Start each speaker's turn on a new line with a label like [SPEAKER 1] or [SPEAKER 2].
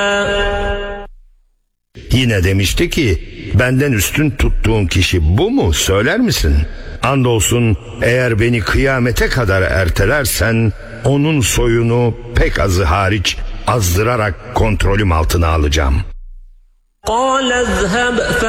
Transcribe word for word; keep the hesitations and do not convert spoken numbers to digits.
[SPEAKER 1] Yine demişti ki, benden üstün tuttuğun kişi bu mu, söyler misin? Andolsun eğer beni kıyamete kadar ertelersen onun soyunu pek azı hariç azdırarak kontrolüm altına alacağım.